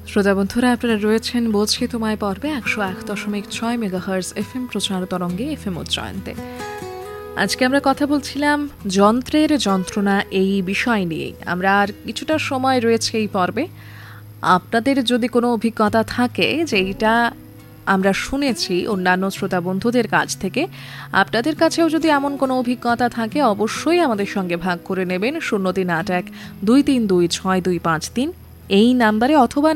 শ্রোতা বন্ধুরা, আপনারা রয়েছেন বলছি তোমায় পর্বে 101.6 মেগাহার্জ এফএম প্রচার তরঙ্গে এফএম উচ্চায়ন্তে। আজকে আমরা কথা বলছিলাম যন্ত্রের যন্ত্রণা এই বিষয় নিয়ে। আমরা আর কিছুটা সময় রয়েছে এই পর্বে। আপনাদের যদি কোনো অভিজ্ঞতা থাকে যে এইটা আমরা শুনেছি অন্যান্য শ্রোতা বন্ধুদের কাছ থেকে, আপনাদের কাছেও যদি এমন কোনো অভিজ্ঞতা থাকে অবশ্যই আমাদের সঙ্গে ভাগ করে নেবেন। 0381232625 এই নাম্বারে অথবা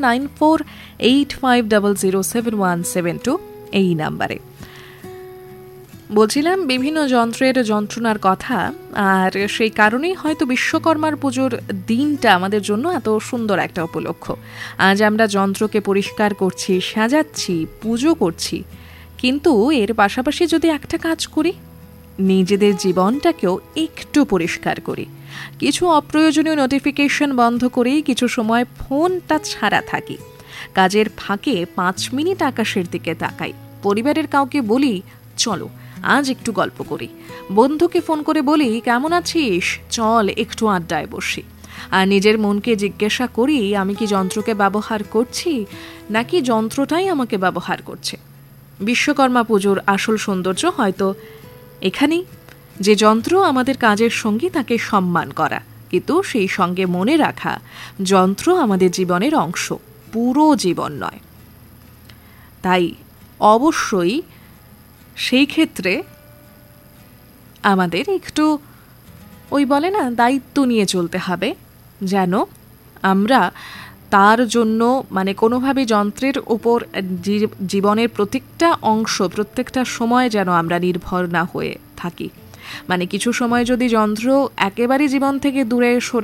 9485007172 এই নাম্বারে। বলছিলাম বিভিন্ন যন্ত্রের যন্ত্রণার কথা, আর সেই কারণেই হয়তো বিশ্বকর্মার পুজোর দিনটা আমাদের জন্য এত সুন্দর একটা উপলক্ষ। আজ আমরা যন্ত্রকে পরিষ্কার করছি, সাজাচ্ছি, পুজো করছি, কিন্তু এর পাশাপাশি যদি একটা কাজ করি, নিজেদের জীবনটাকেও একটু পরিষ্কার করি, কিছু অপ্রয়োজনীয় নোটিফিকেশন বন্ধ করেই কিছু সময় ফোনটা ছাড়া থাকি, কাজের ফাঁকে 5 মিনিট আকাশের দিকে তাকাই, পরিবারের কাউকে বলি চলো আজ একটু গল্প করি, বন্ধুকে ফোন করে বলি কেমন আছিস, চল একটু আড্ডায় বসি, আর নিজের মনকে জিজ্ঞাসা করি আমি কি যন্ত্রকে ব্যবহার করছি নাকি যন্ত্রটাই আমাকে ব্যবহার করছে। বিশ্বকর্মা পুজোর আসল সৌন্দর্য হয়তো এখানেই, যে যন্ত্র আমাদের কাজের সঙ্গী তাকে সম্মান করা, কিন্তু সেই সঙ্গে মনে রাখা যন্ত্র আমাদের জীবনের অংশ, পুরো জীবন নয়। তাই অবশ্যই সেই ক্ষেত্রে আমাদের একটু ওই বলে না দায়িত্ব নিয়ে চলতে হবে, যেন আমরা তার জন্য কোনোভাবে যন্ত্রের উপর জীবনের প্রত্যেকটা অংশ প্রত্যেকটা সময় যেন আমরা নির্ভর না হয়ে থাকি। কিছু সময় যদি যন্ত্র একেবারে জীবন থেকে দূরে সরে